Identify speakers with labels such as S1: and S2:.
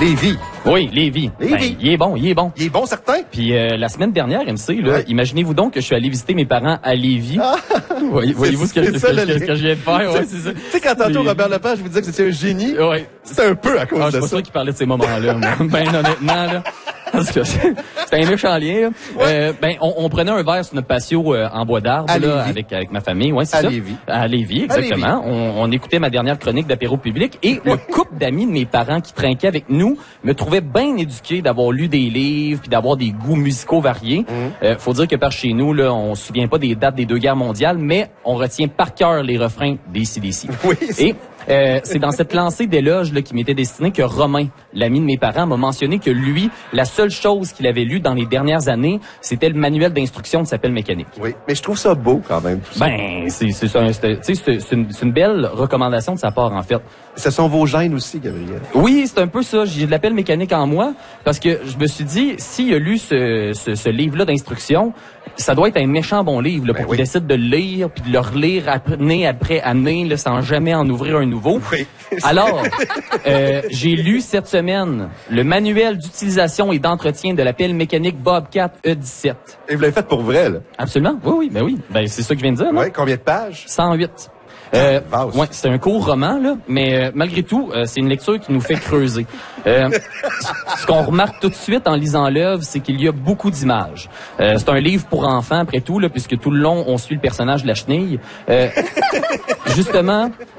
S1: Lévis.
S2: Oui, Lévis.
S1: Lévis.
S2: Ben, il est bon, il est bon.
S1: Il est bon, certain.
S2: Puis la semaine dernière, MC, là,
S1: Ouais.
S2: imaginez-vous donc que je suis allé visiter mes parents à Lévis. Voyez-vous ce que je viens de faire? Ouais, c'est ça.
S1: Tu sais, quand tantôt Robert Lepage vous disait que c'était un génie,
S2: Ouais.
S1: c'est un peu à cause
S2: Je
S1: de
S2: suis pas
S1: ça.
S2: sûr qu'il parlait de ces moments-là. Ben honnêtement, là. Parce que c'était un méchant lien. Là.
S1: Ouais.
S2: Ben, on prenait un verre sur notre patio en bois d'arbre
S1: À
S2: là,
S1: Lévis.
S2: avec ma famille. Ouais, c'est
S1: À
S2: ça.
S1: Lévis.
S2: À Lévis, exactement. On écoutait ma dernière chronique d'apéro public et le couple d'amis de mes parents qui trinquaient avec nous me trouvait bien éduqué d'avoir lu des livres puis d'avoir des goûts musicaux variés. Faut dire que par chez nous, là, on se souvient pas des dates des 2 guerres mondiales, mais on retient par cœur les refrains des AC/DC.
S1: Oui.
S2: Et c'est dans cette lancée d'éloges là, qui m'était destinée que Romain, l'ami de mes parents, m'a mentionné que lui, la seule chose qu'il avait lue dans les dernières années, c'était le manuel d'instruction de sa pelle mécanique.
S1: Oui, mais je trouve ça beau quand même. Tout ça.
S2: Ben, c'est une belle recommandation de sa part, en fait.
S1: Ce sont vos gènes aussi, Gabriel.
S2: Oui, c'est un peu ça. J'ai de la pelle mécanique en moi parce que je me suis dit, s'il a lu ce livre-là d'instruction, ça doit être un méchant bon livre là, pour qu'il décide de le lire puis de le relire année après année là, sans jamais en ouvrir un nouveau.
S1: Oui.
S2: Alors, j'ai lu cette semaine le manuel d'utilisation et d'entretien de la pelle mécanique Bobcat E17.
S1: Et vous l'avez fait pour vrai, là.
S2: Absolument. Oui. Ben, c'est ça que je viens de dire, non?
S1: Oui, combien de pages?
S2: 108.
S1: Vaste.
S2: Ouais, c'est un court roman là, mais malgré tout, c'est une lecture qui nous fait creuser. Ce qu'on remarque tout de suite en lisant l'œuvre, c'est qu'il y a beaucoup d'images. C'est un livre pour enfants après tout là, puisque tout le long on suit le personnage de la chenille. Justement,